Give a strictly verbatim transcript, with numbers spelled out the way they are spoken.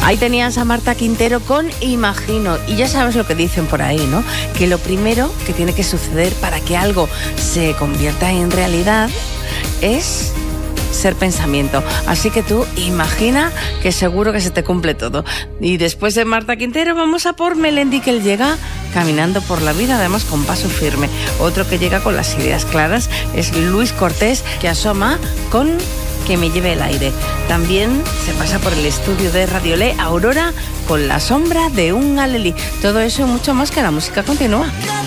Ahí tenías a Marta Quintero con Imagino. Y ya sabes lo que dicen por ahí, ¿no? Que lo primero que tiene que suceder para que algo se convierta en realidad es ser pensamiento. Así que tú imagina que seguro que se te cumple todo. Y después de Marta Quintero vamos a por Melendi, que él llega caminando por la vida, además con paso firme. Otro que llega con las ideas claras es Luis Cortés, que asoma con Que me lleve el aire. También se pasa por el estudio de Radiolé Aurora con La sombra de un alelí. Todo eso y mucho más, que la música continúa.